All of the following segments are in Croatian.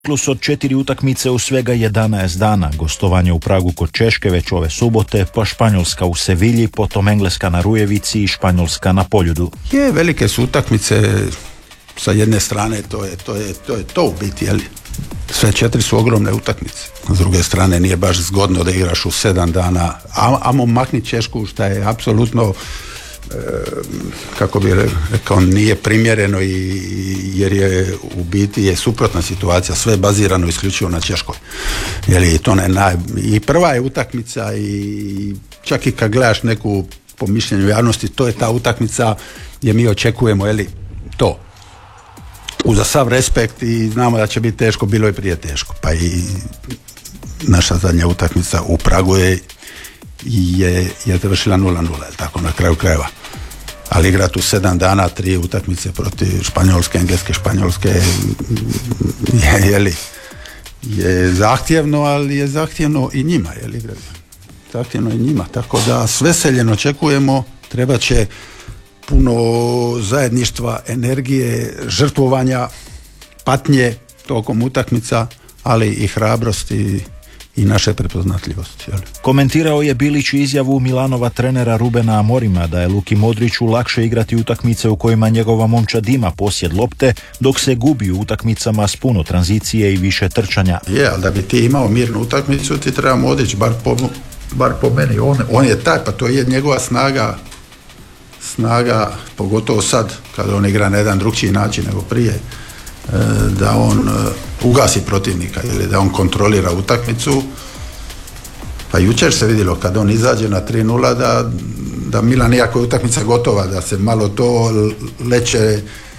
Ciklus od 4 utakmice u svega 11 dana, gostovanje u Pragu kod Češke već ove subote, pa Španjolska u Sevilji, potom Engleska na Rujevici i Španjolska na Poljudu. Velike su utakmice, sa jedne strane to je to u biti, jel? Sve 4 su ogromne utakmice. S druge strane nije baš zgodno da igraš u 7 dana, amo makni Češku, što je apsolutno kako bi rekao, nije primjereno jer je u biti je suprotna situacija, sve je bazirano isključivo na Češkoj. I prva je utakmica i čak i kad gledaš neku po mišljenju javnosti, to je ta utakmica gdje mi očekujemo to. Uza sav respekt i znamo da će biti teško, bilo je prije teško. Pa i naša zadnja utakmica u Pragu je završila 0-0, tako na kraju krajeva. Ali igrati u 7 dana 3 utakmice protiv Španjolske, Engleske, Španjolske je zahtjevno, ali je zahtjevno i njima, zahtjevno i njima, tako da s veseljem očekujemo, treba će puno zajedništva, energije, žrtvovanja, patnje tokom utakmica, ali i hrabrosti i naše prepoznatljivosti. Komentirao je Bilić izjavu Milanova trenera Rubena Amorima da je Luki Modriću lakše igrati utakmice u kojima njegova momčad ima posjed lopte, dok se gubi u utakmicama s puno tranzicije i više trčanja. Ali da bi ti imao mirnu utakmicu, ti treba Modrić, bar po meni. On je taj, pa to je njegova snaga, pogotovo sad, kada on igra na jedan drugčiji način nego prije, da on ugasi protivnika ili da on kontrolira utakmicu. Pa jučer se vidjelo kad on izađe na 3-0 da Milan, iako je utakmica gotova, da se malo to leće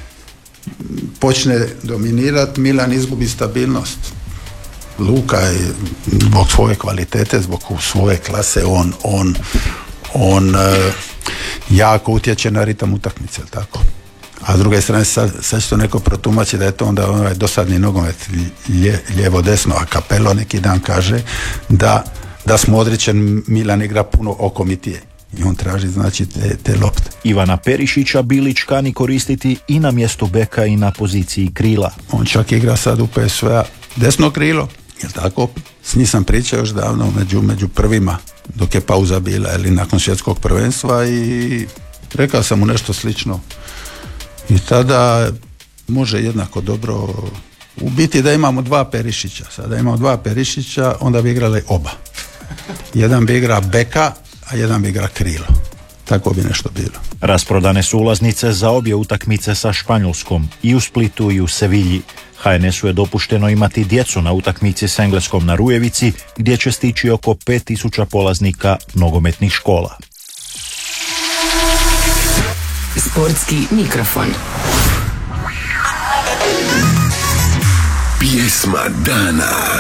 počne dominirati, Milan izgubi stabilnost. Luka je zbog svoje kvalitete, zbog svoje klase, on jako utječe na ritam utakmice, tako. A s druge strane sad će to neko protumači da je to onda onaj dosadni nogomet lijevo-desno, a Capello neki dan kaže da s Modrićem Milan igra puno okomitije i on traži znači te lopte. Ivana Perišića Bilić kani koristiti i na mjestu beka i na poziciji krila. On čak igra sad u PSV-a desno krilo, jel tako? S njim sam pričao još davno među prvima dok je pauza bila ili nakon svjetskog prvenstva i rekao sam mu nešto slično. I tada može jednako dobro u biti da imamo 2 Perišića. Sada imamo 2 Perišića, onda bi igrali oba. Jedan bi igra beka, a jedan bi igra krilo. Tako bi nešto bilo. Rasprodane su ulaznice za obje utakmice sa Španjolskom i u Splitu i u Sevilji. HNS-u je dopušteno imati djecu na utakmici s Engleskom na Rujevici, gdje će stići oko 5000 polaznika nogometnih škola. Sportski mikrofon. Pjesma dana.